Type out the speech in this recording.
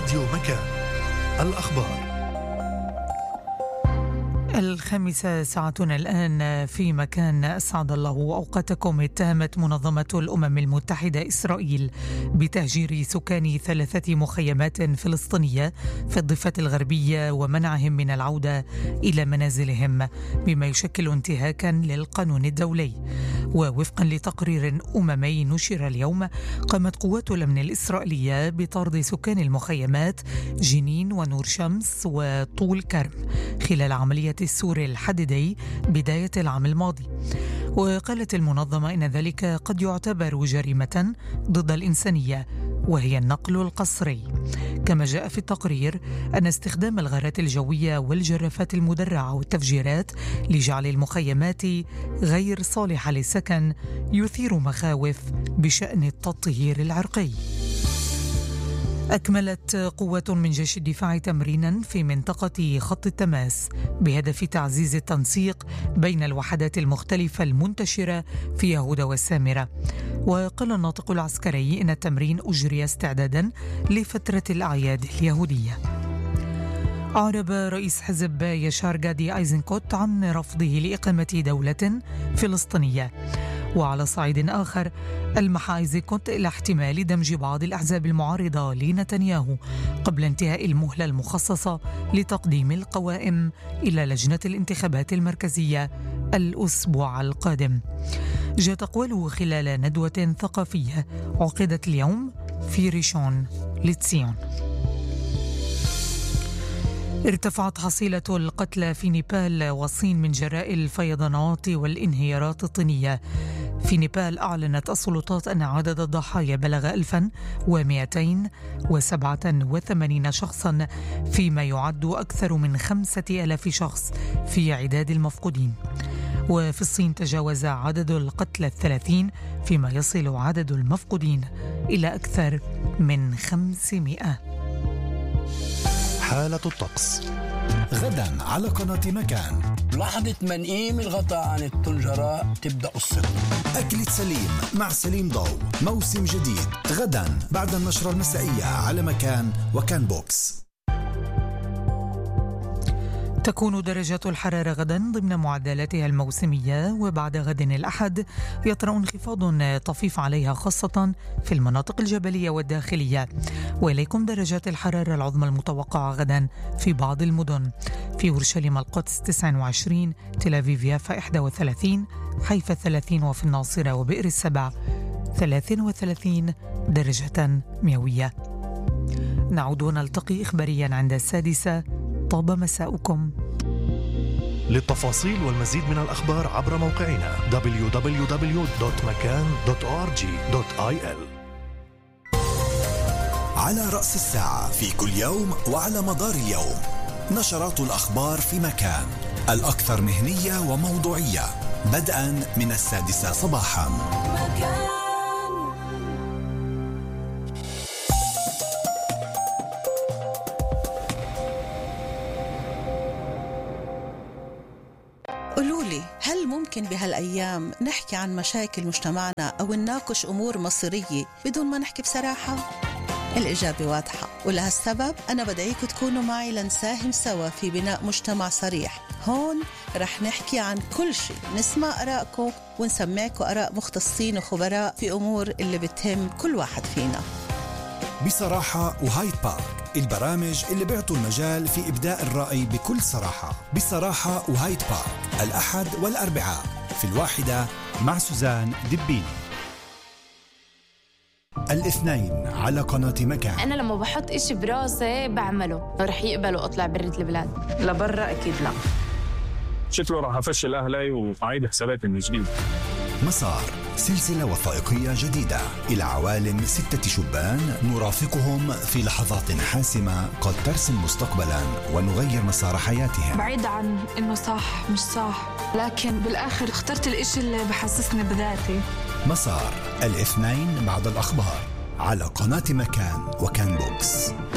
راديو مكان. الأخبار 5:00 الآن في مكان. أسعد الله أوقاتكم. اتهمت منظمة الأمم المتحدة إسرائيل بتهجير سكان 3 مخيمات فلسطينية في الضفة الغربية ومنعهم من العودة إلى منازلهم، بما يشكل انتهاكا للقانون الدولي. ووفقا لتقرير أممي نشر اليوم، قامت قوات الأمن الإسرائيلية بطرد سكان المخيمات جنين ونور شمس وطول كرم خلال عملية السور الحديدي بداية العام الماضي. وقالت المنظمة إن ذلك قد يعتبر جريمة ضد الإنسانية، وهي النقل القسري. كما جاء في التقرير أن استخدام الغارات الجوية والجرافات المدرعة والتفجيرات لجعل المخيمات غير صالحة للسكن يثير مخاوف بشأن التطهير العرقي. أكملت قوات من جيش الدفاع تمرينا في منطقة خط التماس بهدف تعزيز التنسيق بين الوحدات المختلفة المنتشرة في يهوذا والسامرة. وقال الناطق العسكري إن التمرين أجري استعدادا لفترة الأعياد اليهودية. أعرب رئيس حزب يشار غادي أيزنكوت عن رفضه لإقامة دولة فلسطينية. وعلى صعيد آخر، ألمح أيزنكوت إلى احتمال دمج بعض الأحزاب المعارضة لنتنياهو قبل انتهاء المهلة المخصصة لتقديم القوائم إلى لجنة الانتخابات المركزية الأسبوع القادم. جاءت أقواله خلال ندوة ثقافية عقدت اليوم في ريشون لتسيون. ارتفعت حصيلة القتلى في نيبال والصين من جراء الفيضانات والانهيارات الطينية. في نيبال أعلنت السلطات أن عدد الضحايا بلغ 1287 شخصا، فيما يعد أكثر من 5000 شخص في عداد المفقودين. وفي الصين تجاوز عدد القتلى 30، فيما يصل عدد المفقودين إلى أكثر من 500. حالة الطقس غدا على قناة مكان. لحظة منقيم الغطاء عن الطنجرة تبدأ قصتنا. أكلة سليم مع سليم ضو، موسم جديد غدا بعد النشرة المسائية على مكان وكان بوكس. تكون درجات الحرارة غدا ضمن معدلاتها الموسمية، وبعد غد الأحد يطرأ انخفاض طفيف عليها خاصة في المناطق الجبلية والداخلية. وإليكم درجات الحرارة العظمى المتوقعة غدا في بعض المدن: في أورشليم القدس 29، تل أبيب يافا 31، حيفا 30، وفي الناصرة وبئر السبع 33 درجة مئوية. نعود ونلتقي إخباريا عند 6. طاب مساؤكم. للتفاصيل والمزيد من الأخبار عبر موقعنا www.makan.org.il. على رأس الساعة في كل يوم وعلى مدار اليوم، نشرات الأخبار في مكان، الأكثر مهنية وموضوعية، بدءا من 6 صباحا. مكان. قولولي، هل ممكن بهالأيام نحكي عن مشاكل مجتمعنا أو نناقش أمور مصيرية بدون ما نحكي بصراحة؟ الإجابة واضحة، ولهالسبب أنا بدعيكم تكونوا معي لنساهم سوا في بناء مجتمع صريح. هون رح نحكي عن كل شيء، نسمع آرائكم ونسمعكم آراء مختصين وخبراء في أمور اللي بتهم كل واحد فينا. بصراحة وهايد بارك، البرامج اللي بيعطوا المجال في إبداء الرأي بكل صراحة. بصراحة وهايد بارك، الأحد والأربعاء في 1 مع سوزان دبيني. الاثنين على قناة مكان. أنا لما بحط إشي براسي بعمله، رح يقبلوا أطلع برة البلاد. لبرا أكيد لا. شكله راح أفشل أهلي وأعيد حساباتي من جديد. مسار، سلسلة وثائقية جديدة إلى عوالم 6 شبان نرافقهم في لحظات حاسمة قد ترسم مستقبلا ونغير مسار حياتهم. بعيد عن إنه صح مش صح، لكن بالآخر اخترت الإشي اللي بحسسني بذاتي. مسار، الاثنين بعد الأخبار على قناة مكان وكان بوكس.